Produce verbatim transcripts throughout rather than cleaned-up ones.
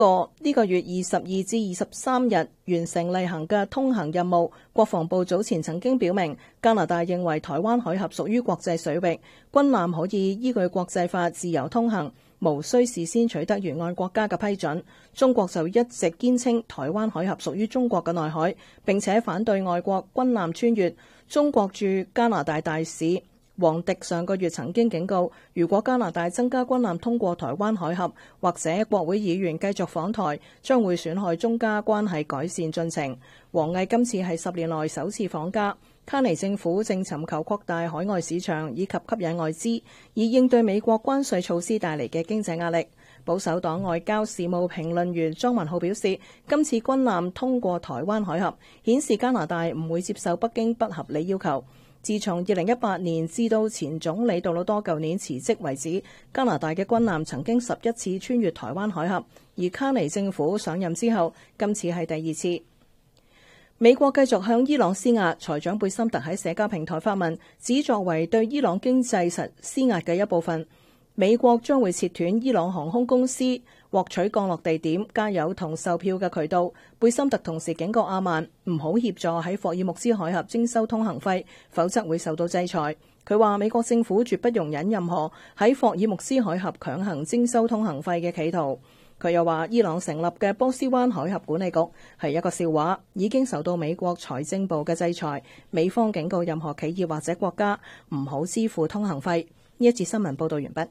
個呢個月二十二至二十三日完成例行嘅通行任務。國防部早前曾經表明，加拿大認為台灣海峽屬於國際水域，軍艦可以依據國際法自由通行，無需事先取得沿岸國家嘅批准。中國就一直堅稱台灣海峽屬於中國嘅內海，並且反對外國軍艦穿越。中國駐加拿大大使王迪上個月曾經警告，如果加拿大增加軍艦通過台灣海峽，或者國會議員繼續訪台，將會損害中加關係改善進程。王毅今次係十年內首次訪加，卡尼政府正尋求擴大海外市場以及吸引外資，以應對美國關稅措施帶嚟嘅經濟壓力。保守黨外交事務評論員莊文浩表示，今次軍艦通過台灣海峽，顯示加拿大唔會接受北京不合理要求。自從二零一八年至到前總理杜魯多舊年辭職為止，加拿大嘅軍艦曾經十一次穿越台灣海峽，而卡尼政府上任之後，今次係第二次。美國繼續向伊朗施壓，財長貝森特喺社交平台發文，指作為對伊朗經濟實施壓嘅一部分，美國將會切斷伊朗航空公司獲取降落地點、加油同售票嘅渠道。貝森特同時警告阿曼唔好協助喺霍爾木茲海峽徵收通行費，否則會受到制裁。佢話美國政府絕不容忍任何喺霍爾木茲海峽強行徵收通行費嘅企圖。佢又話伊朗成立嘅波斯灣海峽管理局係一個笑話，已經受到美國財政部嘅制裁。美方警告任何企業或者國家唔好支付通行費。呢一節新聞報道完畢。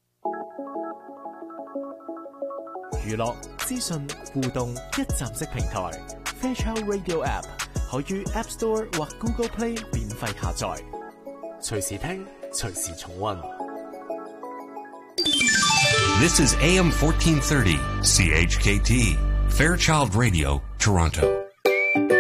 娛樂、資訊、互動一站式平台 Fairchild Radio App 可於 App Store 或 Google Play 免費下載，隨時聽，隨時重溫。 This is A M fourteen thirty C H K T Fairchild Radio, Toronto.